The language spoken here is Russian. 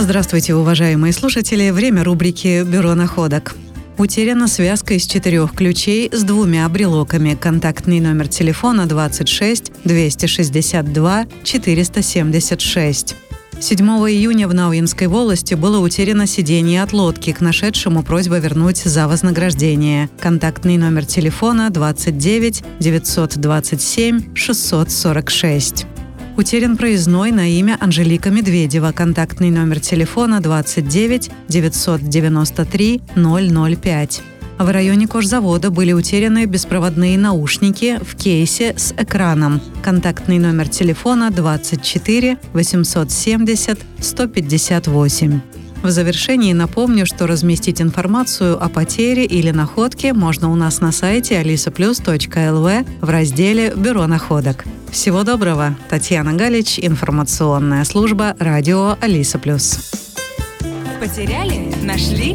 Здравствуйте, уважаемые слушатели! Время рубрики «Бюро находок». Утеряна связка из 4 ключей с 2 брелоками. Контактный номер телефона 26 262 476. 7 июня в Науинской волости было утеряно сиденье от лодки. К нашедшему просьба вернуть за вознаграждение. Контактный номер телефона 29 927 646. Утерян проездной на имя Анжелика Медведева. Контактный номер телефона 29 993 005. В районе кожзавода были утеряны беспроводные наушники в кейсе с экраном. Контактный номер телефона 24 870 158. В завершении напомню, что разместить информацию о потере или находке можно у нас на сайте alisaplus.lv в разделе «Бюро находок». Всего доброго! Татьяна Галич, информационная служба радио Алиса Плюс. Потеряли? Нашли?